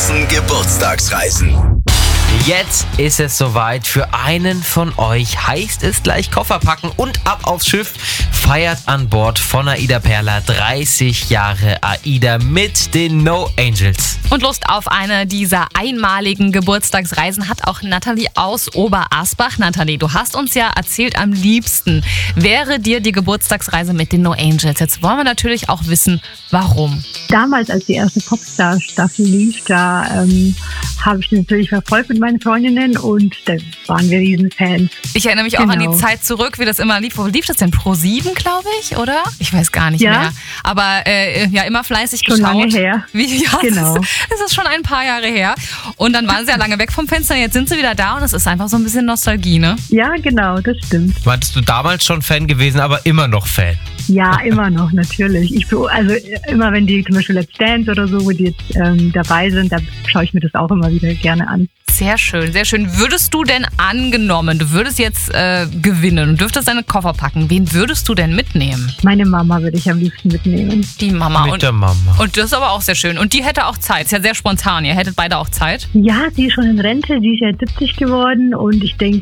großen Geburtstagsreisen. Jetzt ist es soweit. Für einen von euch heißt es gleich Koffer packen und ab aufs Schiff. Feiert an Bord von AIDA Perla 30 Jahre AIDA mit den No Angels. Und Lust auf eine dieser einmaligen Geburtstagsreisen hat auch Nathalie aus Oberasbach. Nathalie, du hast uns ja erzählt, am liebsten wäre dir die Geburtstagsreise mit den No Angels. Jetzt wollen wir natürlich auch wissen, warum. Damals, als die erste Popstar-Staffel lief, da habe ich die natürlich verfolgt mit meinen Freundinnen und da waren wir Riesenfans. Ich erinnere mich auch an die Zeit zurück, wie das immer lief. Wo lief das denn? Pro7, glaube ich, oder? Ich weiß gar nicht mehr. Aber ja, immer fleißig schon geschaut. Lange her. Genau. Das ist schon ein paar Jahre her. Und dann waren sie ja lange weg vom Fenster. Jetzt sind sie wieder da und es ist einfach so ein bisschen Nostalgie, ne? Ja, genau, das stimmt. Warst du damals schon Fan gewesen, aber immer noch Fan? Ja, immer noch, natürlich. Also immer wenn die zum Beispiel Let's Dance oder so, wo die jetzt dabei sind, da schaue ich mir das auch immer wieder gerne an. Sehr schön, sehr schön. Würdest du denn angenommen, du würdest jetzt gewinnen und dürftest deine Koffer packen, wen würdest du denn mitnehmen? Meine Mama würde ich am liebsten mitnehmen. Die Mama. Mit der Mama. Und das ist aber auch sehr schön. Und die hätte auch Zeit. Ist ja sehr spontan. Ihr hättet beide auch Zeit. Ja, sie ist schon in Rente, sie ist ja 70 geworden und ich denke,